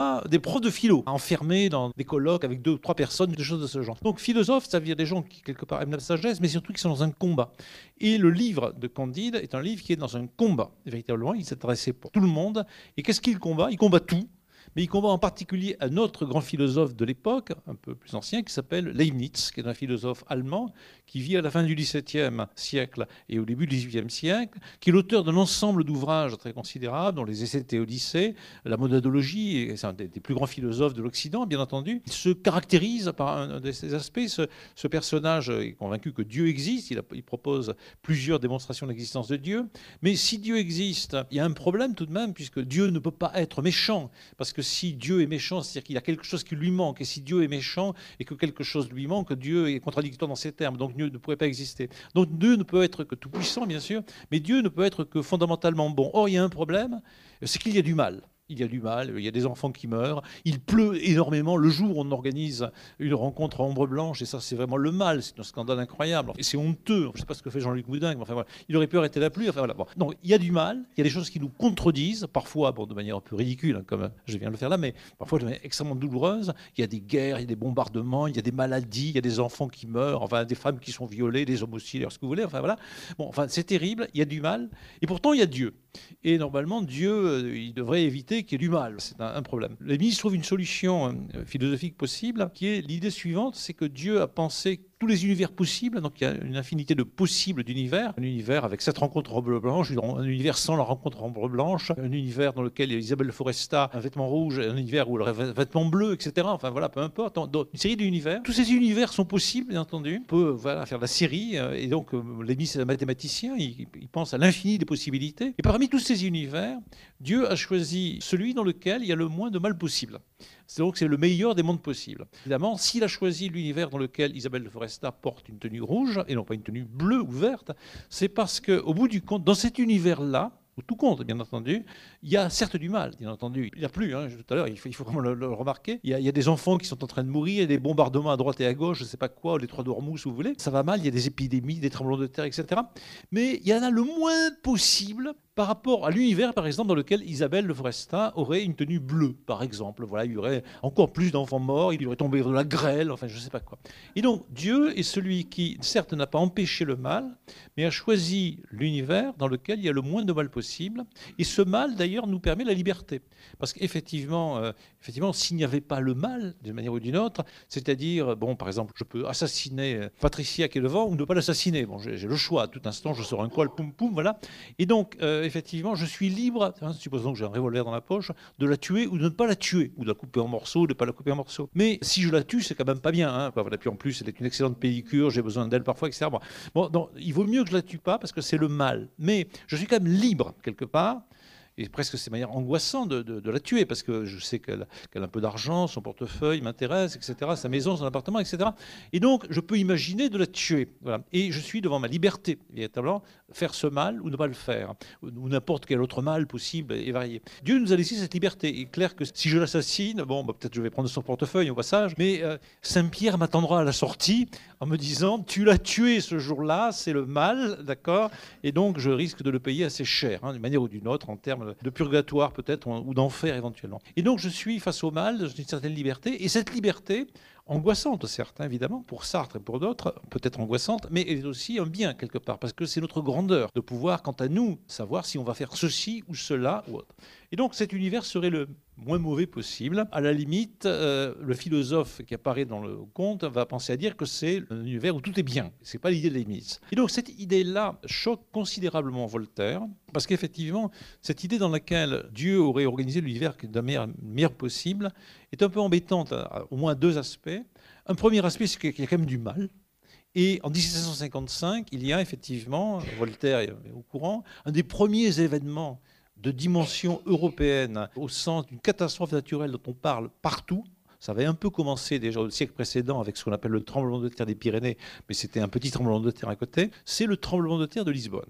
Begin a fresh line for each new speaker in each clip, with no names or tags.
des profs de philo enfermés dans des colloques avec 2 ou 3 personnes, des choses de ce genre. Donc philosophes, ça veut dire des gens qui quelque part aiment la sagesse, mais surtout qui sont dans un combat. Et le livre de Candide est un livre qui est dans un combat. Véritablement, il s'est adressé pour tout le monde. Et qu'est-ce qu'il combat? Il combat tout. Mais il combat en particulier un autre grand philosophe de l'époque, un peu plus ancien, qui s'appelle Leibniz, qui est un philosophe allemand qui vit à la fin du XVIIe siècle et au début du XVIIIe siècle, qui est l'auteur d'un ensemble d'ouvrages très considérables, dont les Essais de Théodicée, la monadologie, et c'est un des plus grands philosophes de l'Occident, bien entendu. Il se caractérise par un de ses aspects. Ce personnage est convaincu que Dieu existe. Il propose plusieurs démonstrations de l'existence de Dieu. Mais si Dieu existe, il y a un problème tout de même, puisque Dieu ne peut pas être méchant, parce que si Dieu est méchant, c'est-à-dire qu'il y a quelque chose qui lui manque. Et si Dieu est méchant et que quelque chose lui manque, Dieu est contradictoire dans ses termes. Donc Dieu ne pourrait pas exister. Donc Dieu ne peut être que tout-puissant, bien sûr, mais Dieu ne peut être que fondamentalement bon. Or, il y a un problème, c'est qu'il y a du mal. Il y a du mal, il y a des enfants qui meurent, il pleut énormément. Le jour où on organise une rencontre à ombre blanche, et ça c'est vraiment le mal, c'est un scandale incroyable. Et c'est honteux, je ne sais pas ce que fait Jean-Luc Boudin, mais enfin voilà, il aurait pu arrêter la pluie. Enfin, voilà. Bon. Donc il y a du mal, il y a des choses qui nous contredisent, parfois bon, de manière un peu ridicule, hein, comme je viens de le faire là, mais parfois de manière extrêmement douloureuse. Il y a des guerres, il y a des bombardements, il y a des maladies, il y a des enfants qui meurent, enfin des femmes qui sont violées, des hommes aussi, ce que vous voulez, enfin voilà. Bon, enfin c'est terrible, il y a du mal, et pourtant il y a Dieu. Et normalement, Dieu, il devrait éviter qu'il y ait du mal. C'est un problème. Les ministres trouvent une solution philosophique possible, qui est l'idée suivante, c'est que Dieu a pensé tous les univers possibles, donc il y a une infinité de possibles d'univers, un univers avec 7 rencontres en bleu blanche, un univers sans la rencontre en bleu blanche, un univers dans lequel il y a Isabelle de Foresta, un vêtement rouge, un univers où elle aurait un vêtement bleu, etc. Enfin voilà, peu importe. Donc, une série d'univers. Tous ces univers sont possibles, bien entendu. On peut voilà, faire la série, et donc Leibniz c'est un mathématicien, il pense à l'infini des possibilités. Et parmi tous ces univers, Dieu a choisi celui dans lequel il y a le moins de mal possible. Donc c'est le meilleur des mondes possibles. Évidemment, s'il a choisi l'univers dans lequel Isabelle de Foresta porte une tenue rouge et non pas une tenue bleue ou verte, c'est parce qu'au bout du compte, dans cet univers-là, où tout compte, bien entendu, il y a certes du mal, bien entendu. Il n'y a plus, hein, tout à l'heure, il faut vraiment le remarquer. Il y a des enfants qui sont en train de mourir, il y a des bombardements à droite et à gauche, je ne sais pas quoi, les 3 d'Ormuz, si vous voulez. Ça va mal, il y a des épidémies, des tremblements de terre, etc. Mais il y en a le moins possible par rapport à l'univers, par exemple, dans lequel Isabelle de Foresta aurait une tenue bleue, par exemple. Voilà, il y aurait encore plus d'enfants morts, il aurait tombé de la grêle, enfin, je ne sais pas quoi. Et donc, Dieu est celui qui, certes, n'a pas empêché le mal, mais a choisi l'univers dans lequel il y a le moins de mal possible. Et ce mal, d'ailleurs, nous permet la liberté. Parce qu'effectivement, s'il n'y avait pas le mal, d'une manière ou d'une autre, c'est-à-dire, bon, par exemple, je peux assassiner Patricia qui est devant ou ne pas l'assassiner. Bon, j'ai le choix. À tout instant, je sors un col, poum, poum, voilà. Et donc, effectivement, je suis libre, hein, supposons que j'ai un revolver dans la poche, de la tuer ou de ne pas la tuer, ou de la couper en morceaux, de ne pas la couper en morceaux. Mais si je la tue, c'est quand même pas bien. Hein, voilà. Puis en plus, elle est une excellente pédicure, j'ai besoin d'elle parfois, etc. Bon, donc, il vaut mieux que je la tue pas parce que c'est le mal. Mais je suis quand même libre, quelque part. Et presque c'est de manière angoissante de la tuer, parce que je sais qu'elle a un peu d'argent, son portefeuille m'intéresse, etc., sa maison, son appartement, etc. Et donc, je peux imaginer de la tuer. Voilà. Et je suis devant ma liberté, véritablement, faire ce mal ou ne pas le faire, ou n'importe quel autre mal possible et varié. Dieu nous a laissé cette liberté. Il est clair que si je l'assassine, bon, bah, peut-être je vais prendre son portefeuille au passage, mais Saint-Pierre m'attendra à la sortie en me disant, tu l'as tué ce jour-là, c'est le mal, d'accord, et donc je risque de le payer assez cher, hein, d'une manière ou d'une autre, en termes de purgatoire peut-être, ou d'enfer éventuellement. Et donc je suis face au mal, dans une certaine liberté, et cette liberté, angoissante certes, hein, évidemment, pour Sartre et pour d'autres, peut-être angoissante, mais elle est aussi un bien quelque part, parce que c'est notre grandeur de pouvoir, quant à nous, savoir si on va faire ceci ou cela ou autre. Et donc cet univers serait le moins mauvais possible. À la limite, le philosophe qui apparaît dans le conte va penser à dire que c'est un univers où tout est bien. C'est pas l'idée de Leibniz. Et donc cette idée-là choque considérablement Voltaire, parce qu'effectivement, cette idée dans laquelle Dieu aurait organisé l'univers de la meilleure possible est un peu embêtante, à au moins 2 aspects. Un premier aspect, c'est qu'il y a quand même du mal. Et en 1755, il y a effectivement, Voltaire est au courant, un des premiers événements de dimension européenne au sens d'une catastrophe naturelle dont on parle partout. Ça avait un peu commencé déjà au siècle précédent avec ce qu'on appelle le tremblement de terre des Pyrénées, mais c'était un petit tremblement de terre à côté. C'est le tremblement de terre de Lisbonne.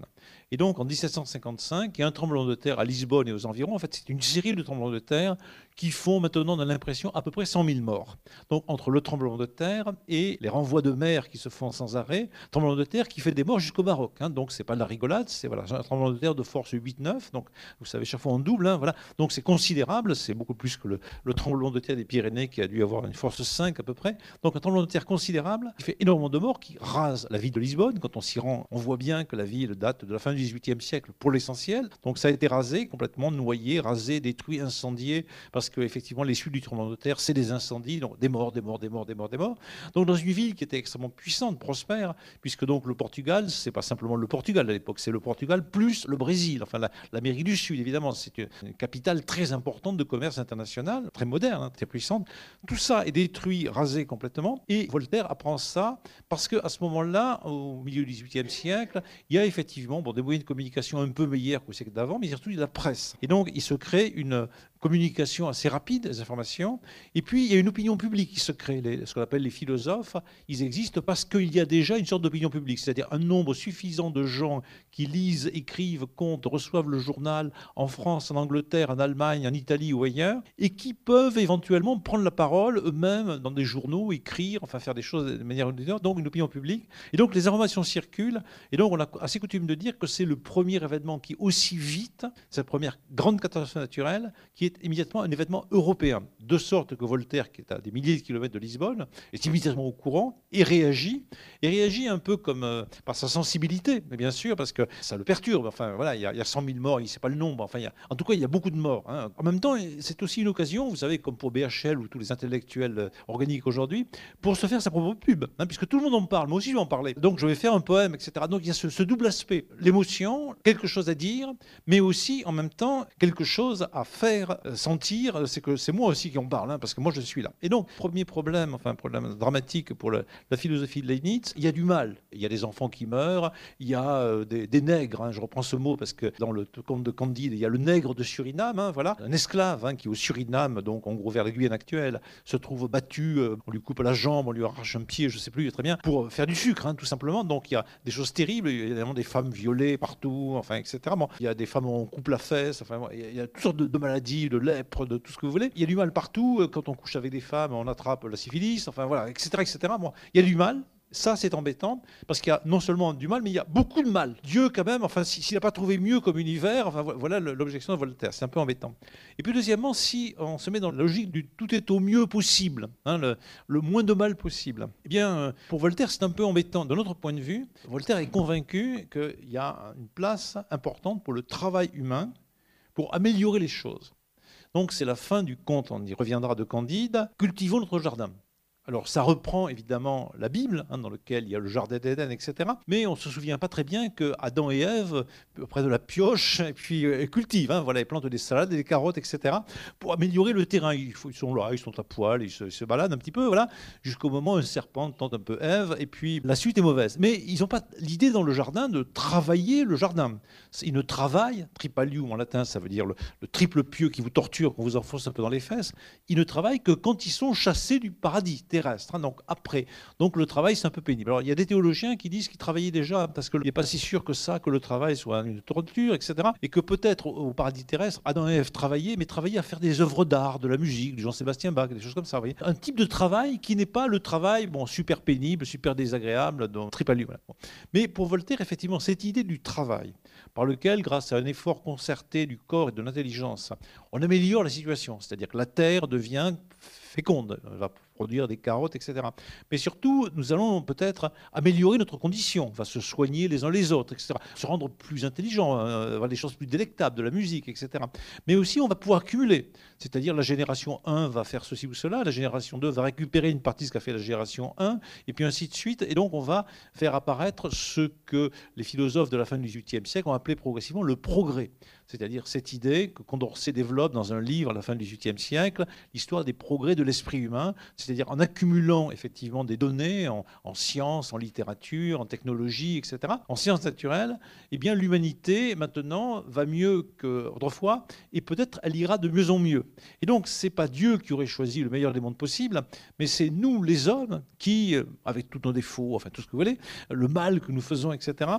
Et donc, en 1755, il y a un tremblement de terre à Lisbonne et aux environs. En fait, c'est une série de tremblements de terre qui font maintenant, on a l'impression, à peu près 100 000 morts. Donc, entre le tremblement de terre et les renvois de mer qui se font sans arrêt, tremblement de terre qui fait des morts jusqu'au Maroc. Donc, c'est pas de la rigolade, c'est voilà, un tremblement de terre de force 8-9. Donc, vous savez, chaque fois on double. Voilà. Donc, c'est considérable. C'est beaucoup plus que le tremblement de terre des Pyrénées qui a dû avoir une force 5 à peu près. Donc, un tremblement de terre considérable qui fait énormément de morts, qui rase la ville de Lisbonne. Quand on s'y rend, on voit bien que la ville date de la fin du XVIIIe siècle pour l'essentiel. Donc, ça a été rasé, complètement noyé, rasé, détruit, incendié, parce que effectivement, les suites du tremblement de terre, c'est des incendies, donc des morts, des morts, des morts, des morts, des morts. Donc, dans une ville qui était extrêmement puissante, prospère, puisque donc le Portugal, c'est pas simplement le Portugal à l'époque, c'est le Portugal plus le Brésil, enfin l'Amérique du Sud, évidemment, c'est une capitale très importante de commerce international, très moderne, très puissante. Tout ça est détruit, rasé complètement, et Voltaire apprend ça parce qu'à ce moment-là, au milieu du XVIIIe siècle, il y a effectivement des moyens de communication un peu meilleurs qu'au siècle d'avant, mais surtout de la presse. Et donc, il se crée une communication assez rapide des informations. Et puis, il y a une opinion publique qui se crée. Ce qu'on appelle les philosophes, ils existent parce qu'il y a déjà une sorte d'opinion publique, c'est-à-dire un nombre suffisant de gens qui lisent, écrivent, comptent, reçoivent le journal en France, en Angleterre, en Allemagne, en Italie ou ailleurs, et qui peuvent éventuellement prendre la parole eux-mêmes dans des journaux, écrire, enfin faire des choses de manière ordinaire, donc une opinion publique. Et donc, les informations circulent. Et donc, on a assez coutume de dire que c'est le premier événement qui, aussi vite, cette première grande catastrophe naturelle, qui est immédiatement un événement européen, de sorte que Voltaire, qui est à des milliers de kilomètres de Lisbonne, est immédiatement au courant et réagit un peu comme par sa sensibilité, mais bien sûr, parce que ça le perturbe. Enfin, voilà, il y a 100 000 morts, il ne sait pas le nombre. Enfin, en tout cas, il y a beaucoup de morts. En même temps, c'est aussi une occasion, vous savez, comme pour BHL ou tous les intellectuels organiques aujourd'hui, pour se faire sa propre pub, puisque tout le monde en parle. Moi aussi, je vais en parler. Donc, je vais faire un poème, etc. Donc, il y a ce double aspect, l'émotion, quelque chose à dire, mais aussi, en même temps, quelque chose à faire sentir, c'est que c'est moi aussi qui en parle, parce que moi je suis là. Et donc, premier problème, enfin un problème dramatique pour la philosophie de Leibniz, il y a du mal. Il y a des enfants qui meurent, il y a des nègres, je reprends ce mot parce que dans le conte de Candide, il y a le nègre de Suriname, voilà, un esclave qui au Suriname, donc en gros vers la Guyane actuelle, se trouve battu, on lui coupe la jambe, on lui arrache un pied, je sais plus très bien, pour faire du sucre, tout simplement. Donc il y a des choses terribles, il y a évidemment des femmes violées partout, enfin etc. Bon, il y a des femmes où on coupe la fesse, enfin il y a toutes sortes de maladies, de lèpre, de tout ce que vous voulez. Il y a du mal partout. Quand on couche avec des femmes, on attrape la syphilis, enfin voilà, etc. etc. Bon, il y a du mal. Ça, c'est embêtant, parce qu'il y a non seulement du mal, mais il y a beaucoup de mal. Dieu, quand même, enfin, s'il n'a pas trouvé mieux comme univers, enfin, voilà l'objection de Voltaire. C'est un peu embêtant. Et puis, deuxièmement, si on se met dans la logique du tout est au mieux possible, le moins de mal possible, eh bien, pour Voltaire, c'est un peu embêtant. De notre point de vue, Voltaire est convaincu qu'il y a une place importante pour le travail humain, pour améliorer les choses. Donc c'est la fin du conte, on y reviendra de Candide, cultivons notre jardin. Alors ça reprend évidemment la Bible, dans laquelle il y a le jardin d'Éden, etc. Mais on ne se souvient pas très bien que Adam et Ève, près de la pioche, et puis cultivent, voilà, ils plantent des salades, des carottes, etc. pour améliorer le terrain. Ils sont là, ils sont à poil, ils se baladent un petit peu, voilà, jusqu'au moment où un serpent tente un peu Ève, et puis la suite est mauvaise. Mais ils n'ont pas l'idée dans le jardin de travailler le jardin. Ils ne travaillent, tripalium en latin, ça veut dire le triple pieu qui vous torture, qu'on vous enfonce un peu dans les fesses, ils ne travaillent que quand ils sont chassés du paradis terrestre, donc après. Donc le travail, c'est un peu pénible. Alors il y a des théologiens qui disent qu'ils travaillaient déjà, parce qu'il n'est pas si sûr que ça, que le travail soit une torture, etc. Et que peut-être au paradis terrestre, Adam et Ève travaillaient, mais travaillaient à faire des œuvres d'art, de la musique, du Jean-Sébastien Bach, des choses comme ça. Vous voyez, un type de travail qui n'est pas le travail super pénible, super désagréable, donc tripalium. Voilà. Mais pour Voltaire, effectivement, cette idée du travail, par lequel, grâce à un effort concerté du corps et de l'intelligence, on améliore la situation, c'est-à-dire que la terre devient féconde, va produire des carottes, etc. Mais surtout, nous allons peut-être améliorer notre condition, on va se soigner les uns les autres, etc. Se rendre plus intelligent, avoir des choses plus délectables, de la musique, etc. Mais aussi, on va pouvoir accumuler, c'est-à-dire la génération 1 va faire ceci ou cela, la génération 2 va récupérer une partie de ce qu'a fait la génération 1, et puis ainsi de suite. Et donc, on va faire apparaître ce que les philosophes de la fin du XVIIIe siècle ont appelé progressivement le progrès. C'est-à-dire cette idée que Condorcet développe dans un livre à la fin du XVIIIe siècle, l'histoire des progrès de l'esprit humain, c'est-à-dire en accumulant effectivement des données en sciences, en littérature, en technologie, etc., en sciences naturelles, eh bien l'humanité maintenant va mieux qu'autrefois et peut-être elle ira de mieux en mieux. Et donc c'est pas Dieu qui aurait choisi le meilleur des mondes possibles, mais c'est nous les hommes qui, avec tous nos défauts, enfin tout ce que vous voulez, le mal que nous faisons, etc.,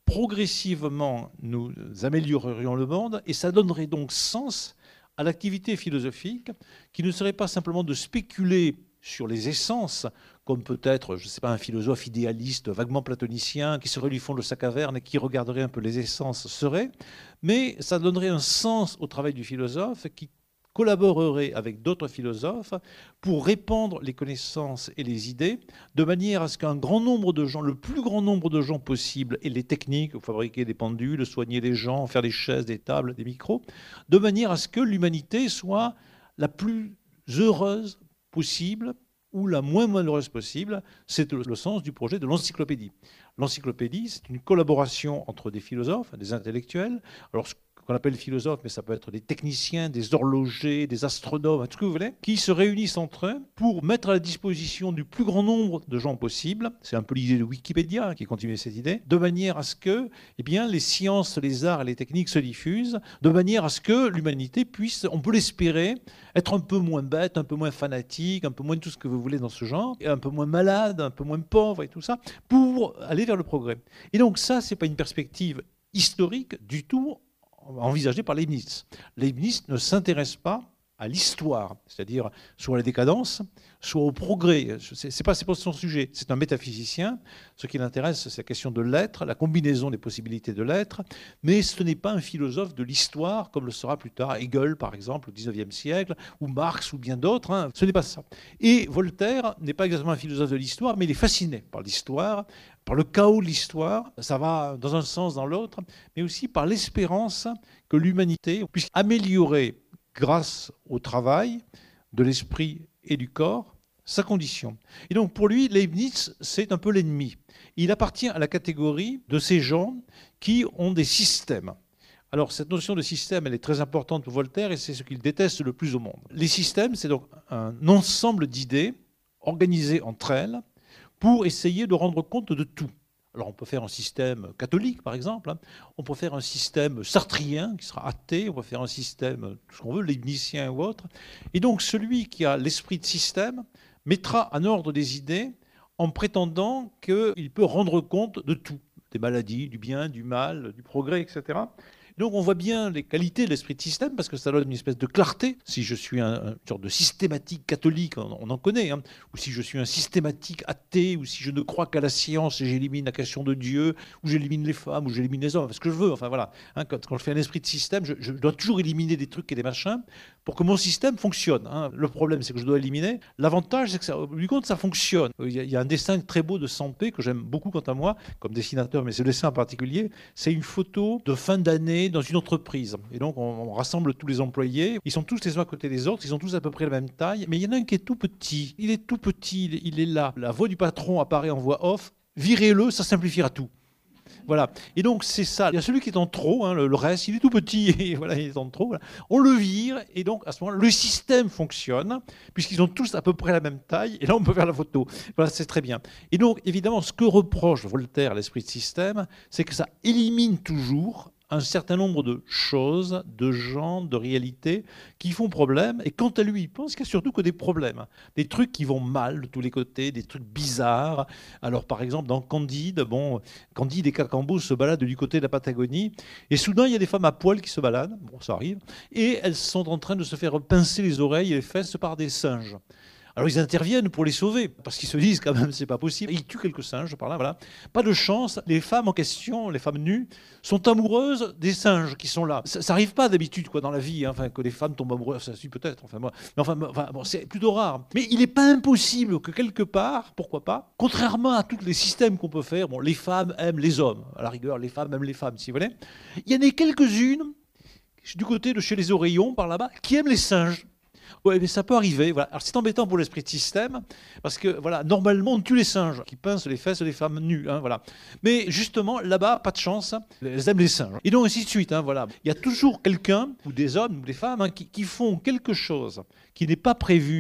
progressivement, nous améliorerions le monde et ça donnerait donc sens à l'activité philosophique qui ne serait pas simplement de spéculer sur les essences, comme peut-être, je ne sais pas, un philosophe idéaliste vaguement platonicien qui serait du fond de sa caverne et qui regarderait un peu les essences serait, mais ça donnerait un sens au travail du philosophe qui collaborerait avec d'autres philosophes pour répandre les connaissances et les idées de manière à ce qu'un grand nombre de gens, le plus grand nombre de gens possible, aient les techniques, fabriquer des pendules, soigner les gens, faire des chaises, des tables, des micros, de manière à ce que l'humanité soit la plus heureuse possible ou la moins malheureuse possible. C'est le sens du projet de l'encyclopédie. L'encyclopédie, c'est une collaboration entre des philosophes, des intellectuels. Alors, qu'on appelle philosophes, mais ça peut être des techniciens, des horlogers, des astronomes, tout ce que vous voulez, qui se réunissent entre eux pour mettre à la disposition du plus grand nombre de gens possible, c'est un peu l'idée de Wikipédia qui continue cette idée, de manière à ce que les sciences, les arts et les techniques se diffusent, de manière à ce que l'humanité puisse, on peut l'espérer, être un peu moins bête, un peu moins fanatique, un peu moins tout ce que vous voulez dans ce genre, et un peu moins malade, un peu moins pauvre et tout ça, pour aller vers le progrès. Et donc ça, c'est pas une perspective historique du tout envisagé par Leibniz. Leibniz ne s'intéresse pas à l'histoire, c'est-à-dire soit à la décadence, soit au progrès. C'est pas son sujet. C'est un métaphysicien. Ce qui l'intéresse, c'est la question de l'être, la combinaison des possibilités de l'être. Mais ce n'est pas un philosophe de l'histoire, comme le sera plus tard Hegel, par exemple, au XIXe siècle, ou Marx, ou bien d'autres. Hein. Ce n'est pas ça. Et Voltaire n'est pas exactement un philosophe de l'histoire, mais il est fasciné par l'histoire, par le chaos de l'histoire, ça va dans un sens, dans l'autre, mais aussi par l'espérance que l'humanité puisse améliorer, grâce au travail de l'esprit et du corps, sa condition. Et donc pour lui, Leibniz, c'est un peu l'ennemi. Il appartient à la catégorie de ces gens qui ont des systèmes. Alors cette notion de système, elle est très importante pour Voltaire et c'est ce qu'il déteste le plus au monde. Les systèmes, c'est donc un ensemble d'idées organisées entre elles, pour essayer de rendre compte de tout. Alors on peut faire un système catholique, par exemple, hein. On peut faire un système sartrien, qui sera athée, on peut faire un système, tout ce qu'on veut, leibnizien ou autre. Et donc celui qui a l'esprit de système mettra en ordre des idées en prétendant qu'il peut rendre compte de tout, des maladies, du bien, du mal, du progrès, etc. Donc on voit bien les qualités de l'esprit de système parce que ça donne une espèce de clarté. Si je suis une sorte de systématique catholique, on en connaît, hein, ou si je suis un systématique athée, ou si je ne crois qu'à la science et j'élimine la question de Dieu, ou j'élimine les femmes, ou j'élimine les hommes, ce que je veux. Enfin voilà, hein, quand je fais un esprit de système, je dois toujours éliminer des trucs et des machins pour que mon système fonctionne. Hein. Le problème, c'est que je dois éliminer. L'avantage, c'est que ça, du compte, ça fonctionne. Il y a un dessin très beau de Sampé que j'aime beaucoup quant à moi, comme dessinateur, mais ce dessin en particulier, c'est une photo de fin d'année dans une entreprise. Et donc, on rassemble tous les employés. Ils sont tous les uns à côté des autres. Ils ont tous à peu près la même taille. Mais il y en a un qui est tout petit. Il est tout petit. Il est là. La voix du patron apparaît en voix off. Virez-le, ça simplifiera tout. Voilà. Et donc, c'est ça. Il y a celui qui est en trop. Hein, le reste, il est tout petit. Et voilà, il est en trop. Voilà. On le vire. Et donc, à ce moment-là, le système fonctionne, puisqu'ils ont tous à peu près la même taille. Et là, on peut faire la photo. Voilà, c'est très bien. Et donc, évidemment, ce que reproche Voltaire à l'esprit de système, c'est que ça élimine toujours un certain nombre de choses, de gens, de réalités qui font problème. Et quant à lui, il pense qu'il n'y a surtout que des problèmes. Des trucs qui vont mal de tous les côtés, des trucs bizarres. Alors, par exemple, dans Candide, Candide et Cacambo se baladent du côté de la Patagonie. Et soudain, il y a des femmes à poil qui se baladent. Bon, ça arrive. Et elles sont en train de se faire pincer les oreilles et les fesses par des singes. Alors ils interviennent pour les sauver, parce qu'ils se disent quand même c'est pas possible. Et ils tuent quelques singes par là, voilà. Pas de chance, les femmes en question, les femmes nues, sont amoureuses des singes qui sont là. Ça n'arrive pas d'habitude quoi dans la vie, hein, enfin, que les femmes tombent amoureuses, ça suit peut-être, enfin, moi. Mais enfin, bon, c'est plutôt rare. Mais il n'est pas impossible que quelque part, pourquoi pas, contrairement à tous les systèmes qu'on peut faire, bon, les femmes aiment les hommes, à la rigueur, les femmes aiment les femmes, si vous voulez. Il y en a quelques-unes, du côté de chez les Oreillons, par là-bas, qui aiment les singes. Oui, mais ça peut arriver. Voilà. Alors c'est embêtant pour l'esprit de système, parce que voilà, normalement on tue les singes qui pincent les fesses des femmes nues. Hein, voilà. Mais justement, là-bas, pas de chance, elles aiment les singes. Et donc ainsi de suite. Hein, voilà. Il y a toujours quelqu'un, ou des hommes, ou des femmes, hein, qui font quelque chose qui n'est pas prévu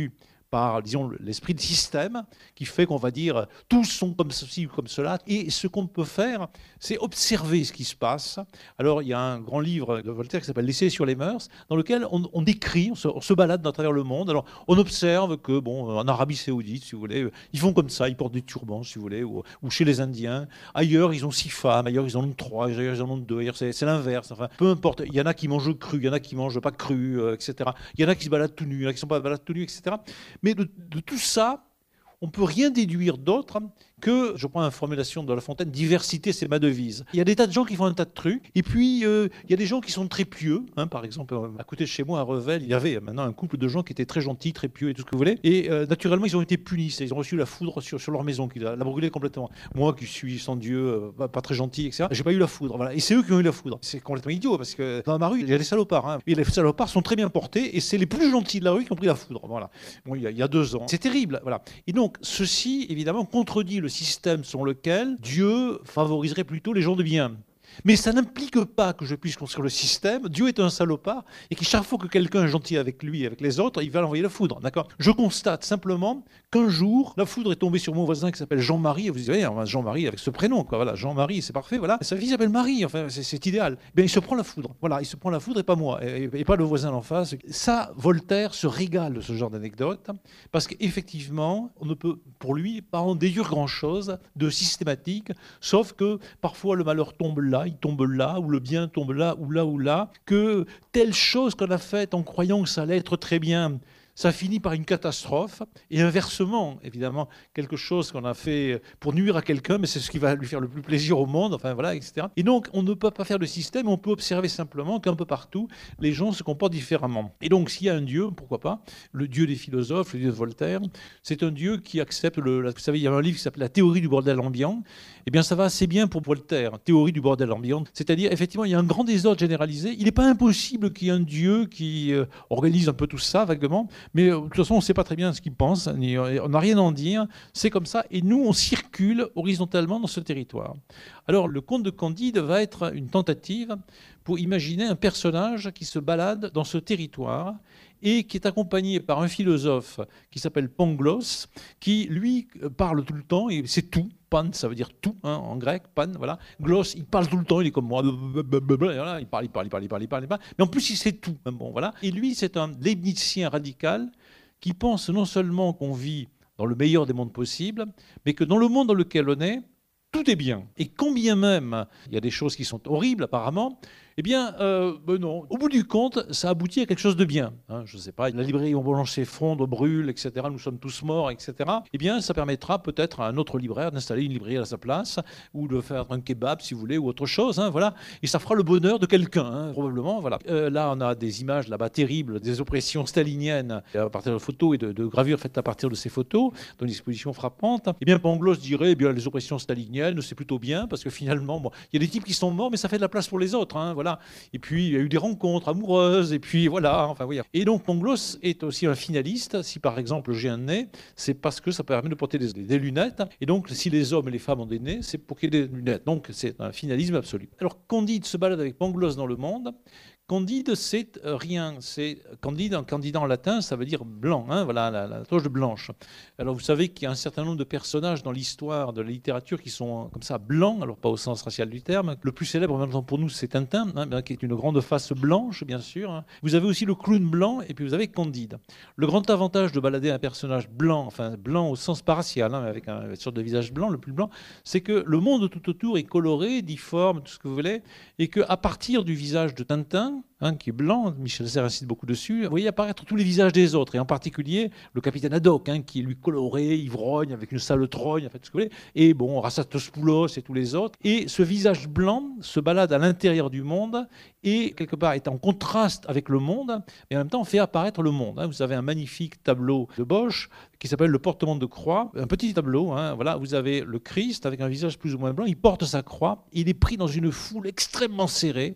par, disons, l'esprit de système qui fait qu'on va dire tous sont comme ceci ou comme cela. Et ce qu'on peut faire, c'est observer ce qui se passe. Alors, il y a un grand livre de Voltaire qui s'appelle L'Essai sur les mœurs, dans lequel on décrit, on se balade à travers le monde. Alors, on observe que, bon, en Arabie Saoudite, si vous voulez, ils font comme ça, ils portent des turbans, si vous voulez, ou chez les Indiens. Ailleurs, ils ont 6 femmes, ailleurs, ils en ont 3, ailleurs, ils en ont 2, ailleurs, c'est l'inverse. Enfin, peu importe. Il y en a qui mangent cru, il y en a qui mangent pas cru, etc. Il y en a qui se baladent tout nus, il y en a qui ne sont pas baladent tout nus, etc. Mais de tout ça, on ne peut rien déduire d'autre que, je prends la formulation de La Fontaine, diversité, c'est ma devise. Il y a des tas de gens qui font un tas de trucs, et puis il y a des gens qui sont très pieux. Par exemple, à côté de chez moi, à Revel, il y avait maintenant un couple de gens qui étaient très gentils, très pieux et tout ce que vous voulez. Et naturellement, ils ont été punis. Ils ont reçu la foudre sur leur maison, qui l'a brûlé complètement. Moi, qui suis sans Dieu, pas très gentil, etc., j'ai pas eu la foudre. Voilà. Et c'est eux qui ont eu la foudre. C'est complètement idiot, parce que dans ma rue, il y a des salopards. Et les salopards sont très bien portés, et c'est les plus gentils de la rue qui ont pris la foudre. Voilà. Bon, il y a 2 ans. C'est terrible. Voilà. Et donc, ceci, évidemment, contredit le système selon lequel Dieu favoriserait plutôt les gens de bien. Mais ça n'implique pas que je puisse construire le système. Dieu est un salopard et que chaque fois que quelqu'un est gentil avec lui et avec les autres, il va l'envoyer la foudre. D'accord ? Je constate simplement qu'un jour, la foudre est tombée sur mon voisin qui s'appelle Jean-Marie. Et vous dites, Jean-Marie avec ce prénom, quoi. Voilà, Jean-Marie, c'est parfait. Voilà. Sa fille s'appelle Marie. Enfin, c'est idéal. Bien, il se prend la foudre. Voilà, il se prend la foudre et pas moi, et pas le voisin d'en face. Ça, Voltaire se régale de ce genre d'anecdote parce qu'effectivement, on ne peut, pour lui, pas en déduire grand-chose de systématique, sauf que parfois le malheur tombe là, il tombe là, ou le bien tombe là, ou là, que telle chose qu'on a faite en croyant que ça allait être très bien, ça finit par une catastrophe, et inversement, évidemment, quelque chose qu'on a fait pour nuire à quelqu'un, mais c'est ce qui va lui faire le plus plaisir au monde, enfin voilà, etc. Et donc, on ne peut pas faire de système, on peut observer simplement qu'un peu partout, les gens se comportent différemment. Et donc, s'il y a un Dieu, pourquoi pas, le Dieu des philosophes, le Dieu de Voltaire, c'est un Dieu qui accepte, vous savez, il y a un livre qui s'appelle La théorie du bordel ambiant, eh bien, ça va assez bien pour Voltaire, théorie du bordel ambiant, c'est-à-dire, effectivement, il y a un grand désordre généralisé, il n'est pas impossible qu'il y ait un Dieu qui organise un peu tout ça, vaguement, mais de toute façon, on ne sait pas très bien ce qu'il pense, on n'a rien à en dire, c'est comme ça, et nous, on circule horizontalement dans ce territoire. Alors, le conte de Candide va être une tentative pour imaginer un personnage qui se balade dans ce territoire et qui est accompagné par un philosophe qui s'appelle Pangloss, qui, lui, parle tout le temps, et c'est tout. Pan, ça veut dire tout, en grec, pan, voilà. Gloss, il parle tout le temps, il est comme moi, voilà, il parle. Mais en plus, il sait tout. Bon, voilà. Et lui, c'est un leibnizien radical qui pense non seulement qu'on vit dans le meilleur des mondes possibles, mais que dans le monde dans lequel on est, tout est bien. Et quand bien même il y a des choses qui sont horribles, apparemment, eh bien, non. Au bout du compte, ça aboutit à quelque chose de bien. Je ne sais pas, la librairie Boulanger s'effondre, brûle, etc. Nous sommes tous morts, etc. Eh bien, ça permettra peut-être à un autre libraire d'installer une librairie à sa place, ou de faire un kebab, si vous voulez, ou autre chose. Voilà. Et ça fera le bonheur de quelqu'un, probablement. Voilà. Là, on a des images là-bas terribles, des oppressions staliniennes à partir de photos et de gravures faites à partir de ces photos, dans une exposition frappante. Eh bien, Pangloss dirait, eh bien, les oppressions staliniennes, c'est plutôt bien, parce que finalement, bon, il y a des types qui sont morts, mais ça fait de la place pour les autres. Voilà. Et puis, il y a eu des rencontres amoureuses, et puis voilà. Enfin, oui. Et donc, Pangloss est aussi un finaliste. Si, par exemple, j'ai un nez, c'est parce que ça permet de porter des lunettes. Et donc, si les hommes et les femmes ont des nez, c'est pour qu'il y ait des lunettes. Donc, c'est un finalisme absolu. Alors, Candide se balade avec Pangloss dans le monde. Candide, c'est rien. C'est Candide, en candidant en latin, ça veut dire blanc. Voilà, la toge blanche. Alors, vous savez qu'il y a un certain nombre de personnages dans l'histoire de la littérature qui sont comme ça blancs, alors pas au sens racial du terme. Le plus célèbre, maintenant pour nous, c'est Tintin, qui est une grande face blanche, bien sûr. Vous avez aussi le clown blanc, et puis vous avez Candide. Le grand avantage de balader un personnage blanc, enfin blanc au sens pas racial, avec une sorte de visage blanc, le plus blanc, c'est que le monde tout autour est coloré, difforme, tout ce que vous voulez, et qu'à partir du visage de Tintin, qui est blanc, Michel Serres insiste beaucoup dessus, vous voyez apparaître tous les visages des autres, et en particulier le capitaine Haddock, qui est lui coloré, ivrogne, avec une sale trogne, en fait, ce que vous voulez, et bon, Rasatospoulos et tous les autres. Et ce visage blanc se balade à l'intérieur du monde, et quelque part est en contraste avec le monde, mais en même temps fait apparaître le monde. Vous avez un magnifique tableau de Bosch qui s'appelle Le portement de croix, un petit tableau. Voilà, vous avez le Christ avec un visage plus ou moins blanc, il porte sa croix, il est pris dans une foule extrêmement serrée,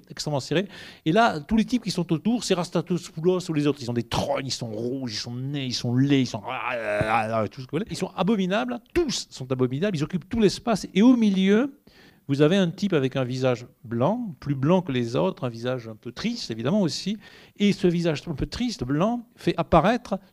et là, tous les types qui sont autour, c'est Rastatouspoulos ou les autres, ils ont des trognes, ils sont rouges, ils sont nez, ils sont laids, ils sont tout ce que vous voulez, ils sont abominables, tous sont abominables, ils occupent tout l'espace, et au milieu, vous avez un type avec un visage blanc, plus blanc que les autres, un visage un peu triste, évidemment aussi. Et ce visage un peu triste, blanc, fait apparaître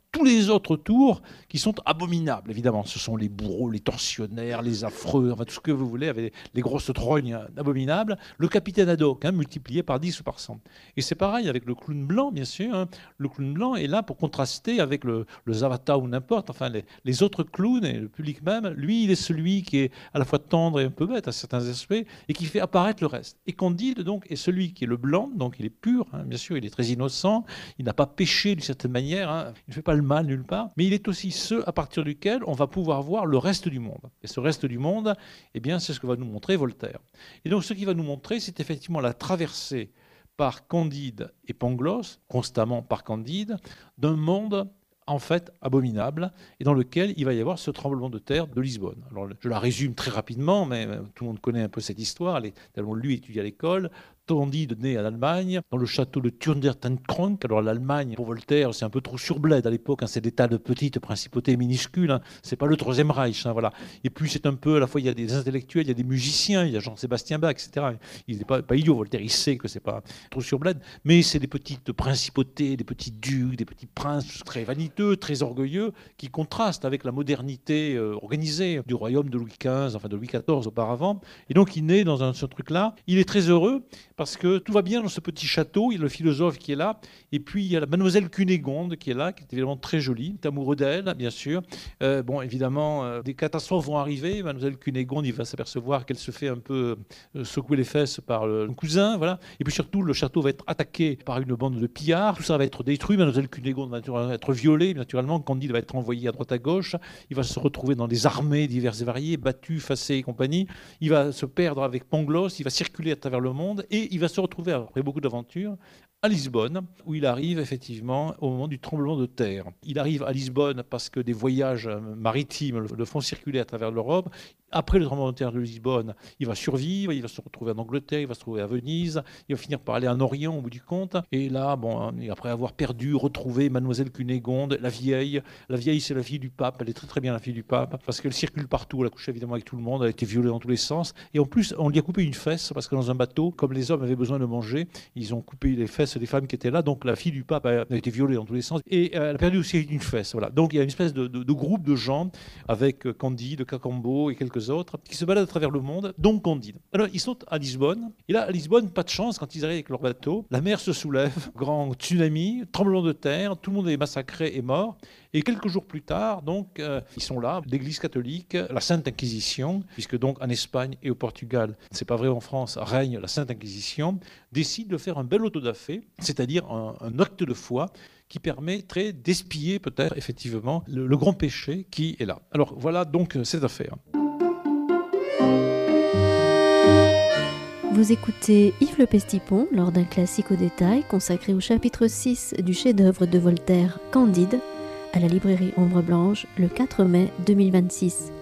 tous les autres tours qui sont abominables, évidemment. Ce sont les bourreaux, les tortionnaires, les affreux, enfin tout ce que vous voulez, avec les grosses trognes abominables. Le capitaine Haddock, multiplié par 10 ou par 100. Et c'est pareil avec le clown blanc, bien sûr. Le clown blanc est là pour contraster avec le Zavata ou n'importe, enfin les autres clowns et le public même. Lui, il est celui qui est à la fois tendre et un peu bête à certains aspects et qui fait apparaître le reste. Et Candide, donc, est celui qui est le blanc, donc il est pur, bien sûr, il est très innocent, il n'a pas péché d'une certaine manière, il ne fait pas le mal nulle part, mais il est aussi ce à partir duquel on va pouvoir voir le reste du monde. Et ce reste du monde, eh bien, c'est ce que va nous montrer Voltaire. Et donc, ce qu'il va nous montrer, c'est effectivement la traversée par Candide et Pangloss, constamment par Candide, d'un monde en fait abominable, et dans lequel il va y avoir ce tremblement de terre de Lisbonne. Alors, je la résume très rapidement, mais tout le monde connaît un peu cette histoire, elle est tellement lu et étudiée à l'école. Candide né en Allemagne, dans le château de Thurnder-ten-Kronk. Alors l'Allemagne, pour Voltaire, c'est un peu trop surbled à l'époque, c'est des tas de petites principautés minuscules, c'est pas le Troisième Reich, voilà. Et puis c'est un peu, à la fois il y a des intellectuels, il y a des musiciens, il y a Jean-Sébastien Bach, etc. Il n'est pas idiot, Voltaire, il sait que c'est pas trop surbled, mais c'est des petites principautés, des petits ducs, des petits princes très vaniteux, très orgueilleux, qui contrastent avec la modernité organisée du royaume de Louis XV, enfin de Louis XIV auparavant. Et donc il naît dans ce truc-là, il est très heureux, parce que tout va bien dans ce petit château, il y a le philosophe qui est là, et puis il y a la mademoiselle Cunégonde qui est là, qui est évidemment très jolie, il est amoureux d'elle, bien sûr. Bon, évidemment, des catastrophes vont arriver, mademoiselle Cunégonde, il va s'apercevoir qu'elle se fait un peu secouer les fesses par le cousin, voilà. Et puis surtout, le château va être attaqué par une bande de pillards, tout ça va être détruit, mademoiselle Cunégonde va être violée, naturellement, Candide va être envoyé à droite à gauche, il va se retrouver dans des armées diverses et variées, battu, Facé et compagnie, il va se perdre avec Pangloss, il va circuler à travers le monde, et il va se retrouver, après beaucoup d'aventures, à Lisbonne, où il arrive effectivement au moment du tremblement de terre. Il arrive à Lisbonne parce que des voyages maritimes le font circuler à travers l'Europe. Après le tremblement de terre de Lisbonne, il va survivre, il va se retrouver en Angleterre, il va se retrouver à Venise, il va finir par aller en Orient au bout du compte. Et là, bon, après avoir perdu, retrouvé mademoiselle Cunégonde, la vieille c'est la fille du pape, elle est très très bien la fille du pape, parce qu'elle circule partout, elle a couché évidemment avec tout le monde, elle a été violée dans tous les sens. Et en plus, on lui a coupé une fesse, parce que dans un bateau, comme les hommes avaient besoin de manger, ils ont coupé les fesses des femmes qui étaient là, donc la fille du pape a été violée dans tous les sens, et elle a perdu aussi une fesse. Voilà. Donc il y a une espèce de groupe de gens, avec Candide, Cacambo et quelques autres, qui se baladent à travers le monde, dont Candide. Alors ils sont à Lisbonne, et là à Lisbonne, pas de chance, quand ils arrivent avec leur bateau, la mer se soulève, grand tsunami, tremblement de terre, tout le monde est massacré et mort. Et quelques jours plus tard, donc, ils sont là, l'Église catholique, la Sainte Inquisition, puisque donc en Espagne et au Portugal, c'est pas vrai en France, règne la Sainte Inquisition, décide de faire un bel auto-da-fé, c'est-à-dire un acte de foi qui permettrait d'espier peut-être effectivement le grand péché qui est là. Alors voilà donc cette affaire.
Vous écoutez Yves Le Pestipon lors d'un classique au détail consacré au chapitre 6 du chef-d'œuvre de Voltaire, Candide, à la librairie Ombre Blanche le 4 mai 2026.